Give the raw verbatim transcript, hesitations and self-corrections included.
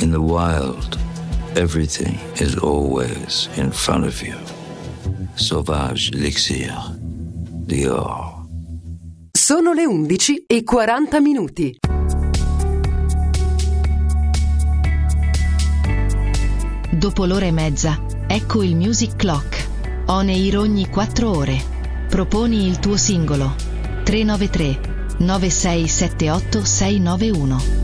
In the wild, everything is always in front of you. Sauvage Elixir, Dior. Sono le undici e quaranta minuti. Dopo l'ora e mezza, ecco il Music Clock. On air ogni quattro ore. Proponi il tuo singolo. tre nove tre nove sei sette otto sei nove uno.